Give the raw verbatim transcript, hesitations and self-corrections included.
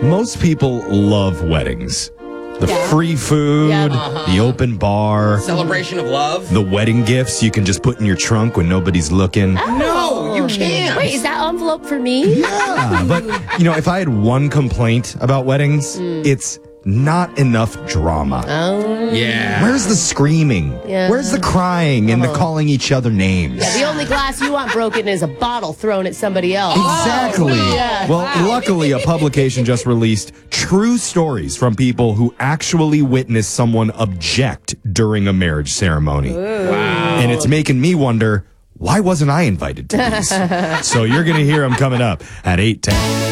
most people love weddings. The Yeah. free food, Yeah. Uh-huh. the open bar, Celebration of love. the wedding gifts you can just put in your trunk when nobody's looking. No, you can't. Wait, is that envelope for me? Yeah, but, you know, if I had one complaint about weddings, it's not enough drama. Oh. Yeah. Where's the screaming? Yeah. Where's the crying and the calling each other names? Yeah, the only glass you want broken is a bottle thrown at somebody else. Exactly. Yeah. Well, luckily, a publication just released true stories from people who actually witnessed someone object during a marriage ceremony. Wow. And it's making me wonder, why wasn't I invited to these? So you're going to hear them coming up at eight ten.